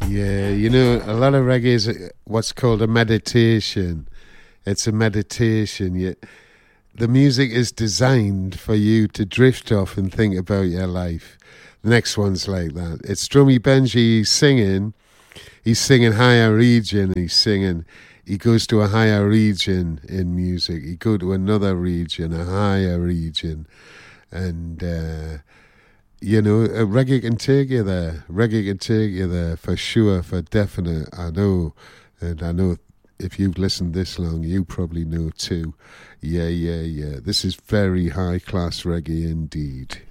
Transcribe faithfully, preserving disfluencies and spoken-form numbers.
Yeah, you know, a lot of reggae is what's called a meditation. It's a meditation. You, the music is designed for you to drift off and think about your life. The next one's like that. It's Drummy Benji singing. He's singing higher region. He's singing. He goes to a higher region in music. He go to another region, a higher region, and uh, you know, uh, reggae can take you there. Reggae can take you there for sure, for definite. I know, and I know if you've listened this long, you probably know too. Yeah, yeah, yeah. This is very high class reggae indeed.